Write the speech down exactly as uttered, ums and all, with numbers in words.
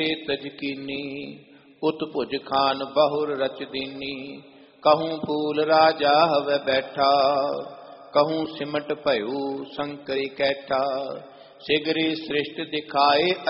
तज कीनी, उत भुज खान बहुर रच दीनी। कहूँ फूल राजा हवै बैठा, कहूँ सिमट भयू शंकरी कैठा। सिगरी सृष्ट दिखाए